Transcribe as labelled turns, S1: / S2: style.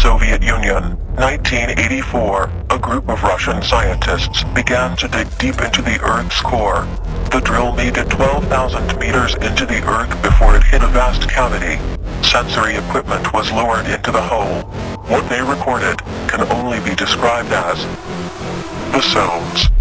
S1: Soviet Union, 1984, a group of Russian scientists began to dig deep into the Earth's core. The drill made it 12,000 meters into the Earth before it hit a vast cavity. Sensory equipment was lowered into the hole. What they recorded can only be described as the sounds.